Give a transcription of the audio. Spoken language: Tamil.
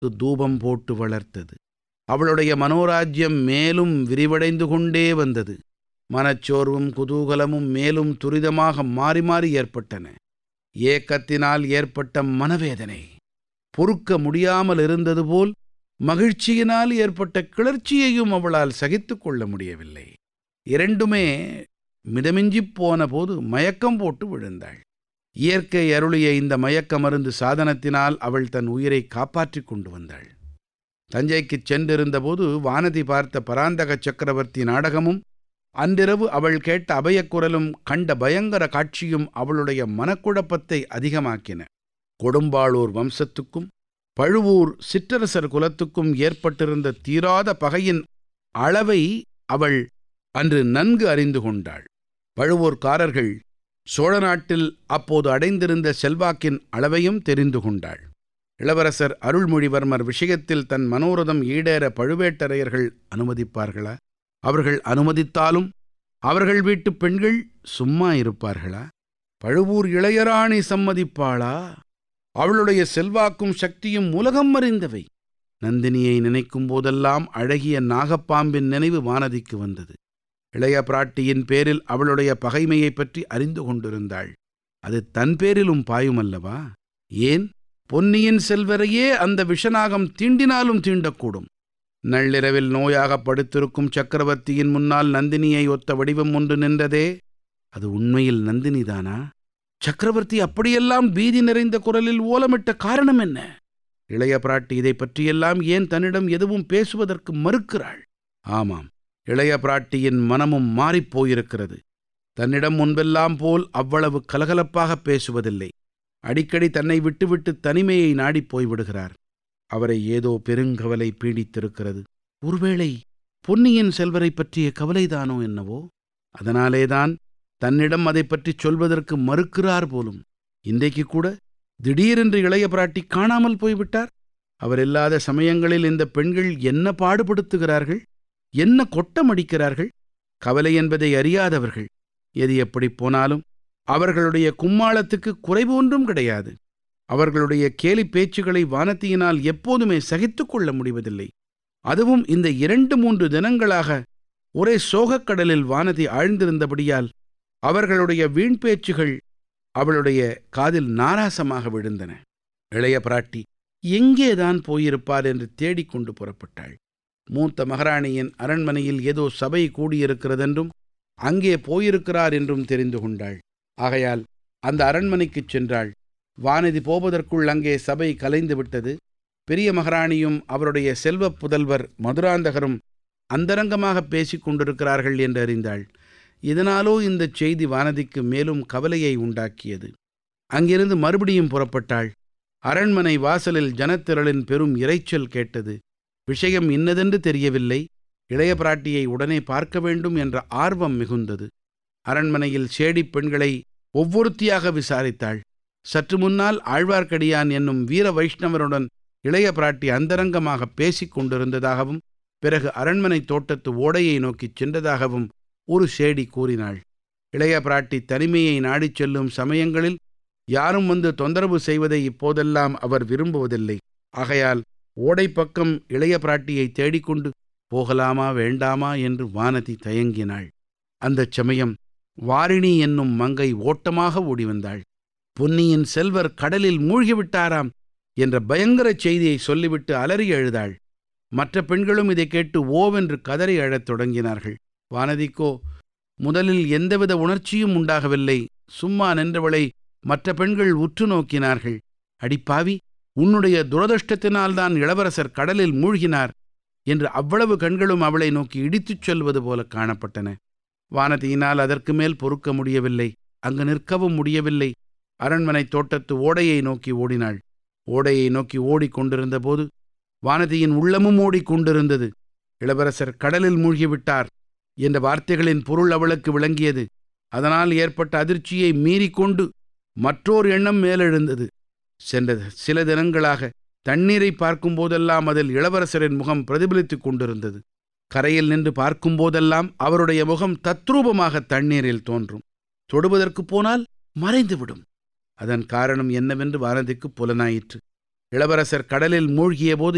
தூபம் போட்டு வளர்த்தது. அவளுடைய மனோராஜ்யம் மேலும் விரிவடைந்து கொண்டே வந்தது. மனச்சோர்வும் குதூகலமும் மேலும் துரிதமாக மாறி மாறி ஏற்பட்டன. ஏக்கத்தினால் ஏற்பட்ட மனவேதனை பொறுக்க முடியாமல் இருந்தது போல் மகிழ்ச்சியினால் ஏற்பட்ட கிளர்ச்சியையும் அவளால் சகித்து கொள்ள முடியவில்லை. இரண்டுமே மிதமிஞ்சிப் போன போது மயக்கம் போட்டு விழுந்தாள். இயற்கை அருளிய இந்த மயக்க மருந்து சாதனத்தினால் அவள் தன் உயிரை காப்பாற்றிக் கொண்டு வந்தாள். தஞ்சைக்குச் சென்றிருந்தபோது வானதி பார்த்த பராந்தக சக்கரவர்த்தி நாடகமும் அன்றிரவு அவள் கேட்ட அபயக்குரலும் கண்ட பயங்கர காட்சியும் அவளுடைய மனக்குழப்பத்தை அதிகமாக்கின. கொடும்பாளூர் வம்சத்துக்கும் பழுவூர் சிற்றரசர் குலத்துக்கும் ஏற்பட்டிருந்த தீராத பகையின் அளவை அவள் அன்று நன்கு அறிந்து கொண்டாள். பழுவூர்காரர்கள் சோழ நாட்டில் அப்போது அடைந்திருந்த செல்வாக்கின் அளவையும் தெரிந்து கொண்டாள். இளவரசர் அருள்மொழிவர்மர் விஷயத்தில் தன் மனோரதம் ஈடேற பழுவேட்டரையர்கள் அனுமதிப்பார்களா? அவர்கள் அனுமதித்தாலும் அவர்கள் வீட்டு பெண்கள் சும்மா இருப்பார்களா? பழுவூர் இளையராணி சம்மதிப்பாளா? அவளுடைய செல்வாக்கும் சக்தியும் உலகம் அறிந்தவை. நந்தினியை நினைக்கும் போதெல்லாம் அழகிய நாகப்பாம்பின் நினைவு வானதிக்கு வந்தது. இளைய பிராட்டியின் பேரில் அவளுடைய பகைமையை பற்றி அறிந்து கொண்டிருந்தாள். அது தன் பேரிலும் பாயுமல்லவா? ஏன், பொன்னியின் செல்வரையே அந்த விஷநாகம் தீண்டினாலும் தீண்டக்கூடும். நள்ளிரவில் நோயாக படுத்திருக்கும் சக்கரவர்த்தியின் முன்னால் நந்தினியை ஒத்த வடிவம் ஒன்று நின்றதே, அது உண்மையில் நந்தினிதானா? சக்கரவர்த்தி அப்படியெல்லாம் பீதி நிறைந்த குரலில் ஓலமிட்ட காரணம் என்ன? இளைய பிராட்டி இதை பற்றியெல்லாம் ஏன் தன்னிடம் எதுவும் பேசுவதற்கு மறுக்கிறாள்? ஆமாம், இளைய பிராட்டியின் மனமும் மாறிப்போயிருக்கிறது. தன்னிடம் முன்பெல்லாம் போல் அவ்வளவு கலகலப்பாக பேசுவதில்லை. அடிக்கடி தன்னை விட்டுவிட்டு தனிமையை நாடிப் போய்விடுகிறார். அவரை ஏதோ பெருங்கவலை பீடித்திருக்கிறது. ஒருவேளை பொன்னியின் செல்வரை பற்றிய கவலைதானோ என்னவோ? அதனாலேதான் தன்னிடம் அதை பற்றி சொல்வதற்கு மறுக்கிறார் போலும். இன்றைக்கு கூட திடீரென்று இளைய பிராட்டி காணாமல் போய்விட்டார். அவர் இல்லாத சமயங்களில் இந்த பெண்கள் என்ன பாடுபடுத்துகிறார்கள், என்ன கொட்டமடிக்கிறார்கள். கவலை என்பதை அறியாதவர்கள். எது எப்படி போனாலும் அவர்களுடைய கும்மாளத்துக்கு குறைவு ஒன்றும் கிடையாது. அவர்களுடைய கேலி பேச்சுகளை வானதியினால் எப்போதுமே சகித்து கொள்ள முடிவதில்லை. அதுவும் இந்த 2-3 தினங்களாக ஒரே சோகக்கடலில் வானதி ஆழ்ந்திருந்தபடியால் அவர்களுடைய வீண் பேச்சுகள் அவளுடைய காதில் நாராசமாக விழுந்தன. இளைய பிராட்டி எங்கேதான் போயிருப்பார் என்று தேடிக்கொண்டு புறப்பட்டாள். மூத்த மகாராணியின் அரண்மனையில் ஏதோ சபை கூடியிருக்கிறதென்றும் அங்கே போயிருக்கிறார் என்றும் தெரிந்து கொண்டாள். ஆகையால் அந்த அரண்மனைக்குச் சென்றாள். வானதி போவதற்குள் அங்கே சபை கலைந்து விட்டது. பெரிய மகாராணியும் அவருடைய செல்வப் புதல்வர் மதுராந்தகரும் அந்தரங்கமாக பேசிக் கொண்டிருக்கிறார்கள் என்று அறிந்தாள். இதனாலோ இந்த செய்தி வானதிக்கு மேலும் கவலையை உண்டாக்கியது. அங்கிருந்து மறுபடியும் புறப்பட்டாள். அரண்மனை வாசலில் ஜனத்திரளின் பெரும் இரைச்சல் கேட்டது. விஷயம் இன்னதென்று தெரியவில்லை. இளைய பிராட்டியை உடனே பார்க்க வேண்டும் என்ற ஆர்வம் மிகுந்தது. அரண்மனையில் சேடிப் பெண்களை ஒவ்வொருத்தியாக விசாரித்தாள். சற்று முன்னால் ஆழ்வார்க்கடியான் என்னும் வீர வைஷ்ணவருடன் இளைய பிராட்டி அந்தரங்கமாக பேசிக் கொண்டிருந்ததாகவும் பிறகு அரண்மனை தோட்டத்து ஓடையை நோக்கிச் சென்றதாகவும் ஒரு சேடி கூறினாள். இளைய பிராட்டி தனிமையை நாடிச் செல்லும் சமயங்களில் யாரும் வந்து தொந்தரவு செய்வதை இப்போதெல்லாம் அவர் விரும்புவதில்லை. ஆகையால் ஓடை பக்கம் இளைய பிராட்டியை தேடிக்கொண்டு போகலாமா வேண்டாமா என்று வானதி தயங்கினாள். அந்தச் சமயம் வாரிணி என்னும் மங்கை ஓட்டமாக ஓடி வந்தாள். பொன்னியின் செல்வர் கடலில் மூழ்கிவிட்டாராம் என்ற பயங்கர செய்தியை சொல்லிவிட்டு அலறி அழுதாள். மற்ற பெண்களும் இதை கேட்டு ஓவென்று கதறி அழத் தொடங்கினார்கள். வானதிக்கோ முதலில் எந்தவித உணர்ச்சியும் உண்டாகவில்லை. சும்மா நின்றவளை மற்ற பெண்கள் உற்று நோக்கினார்கள். அடிப்பாவி, உன்னுடைய துரதிர்ஷ்டத்தினால்தான் இளவரசர் கடலில் மூழ்கினார் என்று அவ்வளவு கண்களும் அவளை நோக்கி இடித்துச் சொல்வது போல காணப்பட்டன. வானதியினால் அதற்கு மேல் பொறுக்க முடியவில்லை. அங்கு நிற்கவும் முடியவில்லை. அரண்மனை தோட்டத்து ஓடையை நோக்கி ஓடினாள். ஓடையை நோக்கி ஓடிக்கொண்டிருந்த போது வானதியின் உள்ளமும் ஓடிக்கொண்டிருந்தது. இளவரசர் கடலில் மூழ்கிவிட்டார் என்ற வார்த்தைகளின் பொருள் அவளுக்கு விளங்கியது. அதனால் ஏற்பட்ட அதிர்ச்சியை மீறிக்கொண்டு மற்றோர் எண்ணம் மேலெழுந்தது. சென்ற சில தினங்களாக தண்ணீரை பார்க்கும் போதெல்லாம் அதில் இளவரசரின் முகம் பிரதிபலித்துக் கொண்டிருந்தது. கரையில் நின்று பார்க்கும் போதெல்லாம் அவருடைய முகம் தத்ரூபமாக தண்ணீரில் தோன்றும். தொடுவதற்கு போனால் மறைந்துவிடும். அதன் காரணம் என்னவென்று வானதிக்கு புலனாயிற்று. இளவரசர் கடலில் மூழ்கிய போது